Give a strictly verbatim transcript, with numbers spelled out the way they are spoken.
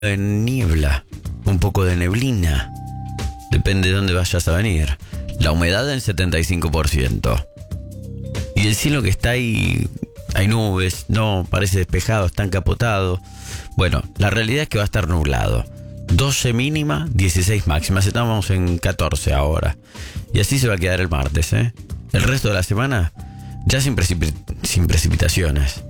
de niebla, un poco de neblina. Depende de dónde vayas a venir. La humedad en setenta y cinco por ciento. Y el cielo que está ahí, hay nubes, no, parece despejado, está encapotado. Bueno, la realidad es que va a estar nublado. doce mínima, dieciséis máximas. Estamos en catorce ahora. Y así se va a quedar el martes, ¿eh? El resto de la semana ya sin, precip- sin precipitaciones.